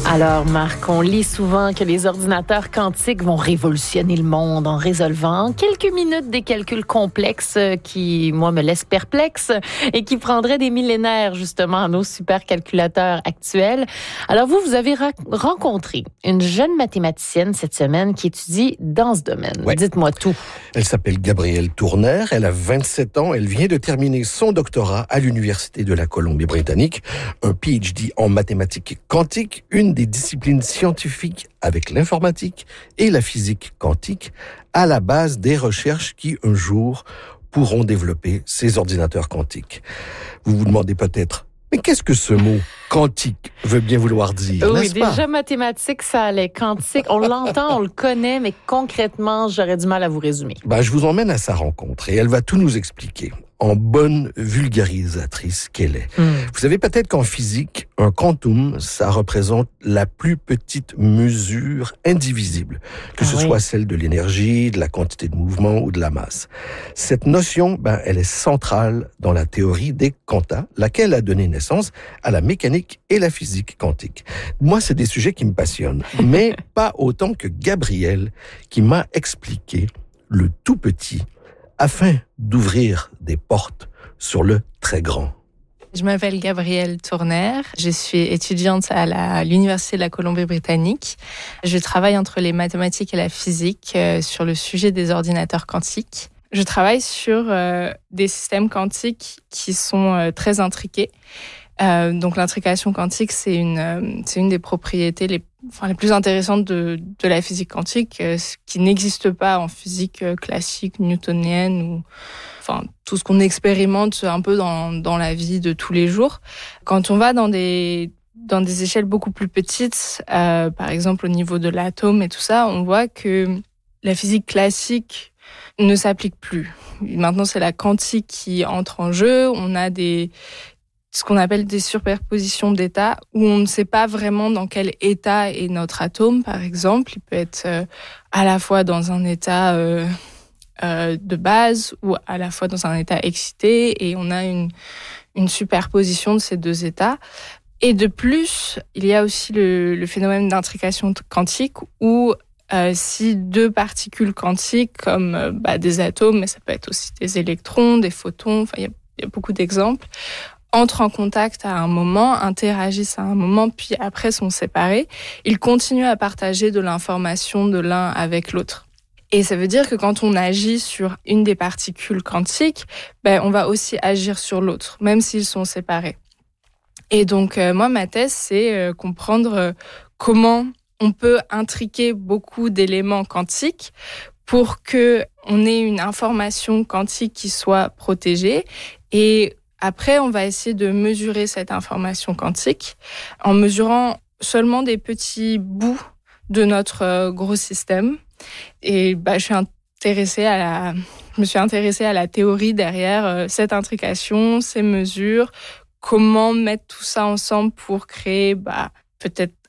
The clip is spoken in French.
Alors, Marc, on lit souvent que les ordinateurs quantiques vont révolutionner le monde en résolvant en quelques minutes des calculs complexes qui, moi, me laissent perplexe et qui prendraient des millénaires, justement, à nos supercalculateurs actuels. Alors, vous avez rencontré une jeune mathématicienne cette semaine qui étudie dans ce domaine. Ouais. Dites-moi tout. Elle s'appelle Gabrielle Tourner, elle a 27 ans, elle vient de terminer son doctorat à l'Université de la Colombie-Britannique, un PhD en mathématiques quantiques, une des disciplines scientifiques avec l'informatique et la physique quantique à la base des recherches qui, un jour, pourront développer ces ordinateurs quantiques. Vous vous demandez peut-être, mais qu'est-ce que ce mot quantique veut bien vouloir dire, Oui, n'est-ce pas? déjà mathématiques, ça allait. Quantique, on l'entend, on le connaît, mais concrètement, j'aurais du mal à vous résumer. Je vous emmène à sa rencontre et elle va tout nous expliquer en bonne vulgarisatrice qu'elle est. Vous savez peut-être qu'en physique, un quantum, ça représente la plus petite mesure indivisible, que ce soit celle de l'énergie, de la quantité de mouvement ou de la masse. Cette notion, elle est centrale dans la théorie des quanta, laquelle a donné naissance à la mécanique et la physique quantique. Moi, c'est des sujets qui me passionnent, mais pas autant que Gabrielle, qui m'a expliqué le tout petit afin d'ouvrir des portes sur le très grand. Je m'appelle Gabrielle Tourner, je suis étudiante à l'Université de la Colombie-Britannique. Je travaille entre les mathématiques et la physique sur le sujet des ordinateurs quantiques. Je travaille sur des systèmes quantiques qui sont très intriqués. Donc l'intrication quantique, c'est une des propriétés les plus intéressantes de la physique quantique, qui n'existe pas en physique classique newtonienne ou tout ce qu'on expérimente un peu dans la vie de tous les jours. Quand on va dans des échelles beaucoup plus petites, par exemple au niveau de l'atome et tout ça, on voit que la physique classique ne s'applique plus. Maintenant, c'est la quantique qui entre en jeu. On a ce qu'on appelle des superpositions d'états, où on ne sait pas vraiment dans quel état est notre atome, par exemple. Il peut être à la fois dans un état de base ou à la fois dans un état excité, et on a une superposition de ces deux états. Et de plus, il y a aussi le phénomène d'intrication quantique, où si deux particules quantiques, comme des atomes, mais ça peut être aussi des électrons, des photons, il y a beaucoup d'exemples, entrent en contact à un moment, interagissent à un moment, puis après sont séparés, ils continuent à partager de l'information de l'un avec l'autre. Et ça veut dire que quand on agit sur une des particules quantiques, on va aussi agir sur l'autre, même s'ils sont séparés. Et donc, moi, ma thèse, c'est comprendre comment on peut intriquer beaucoup d'éléments quantiques pour qu'on ait une information quantique qui soit protégée. Et après, on va essayer de mesurer cette information quantique en mesurant seulement des petits bouts de notre gros système. Et je me suis intéressée à la théorie derrière cette intrication, ces mesures, comment mettre tout ça ensemble pour créer peut-être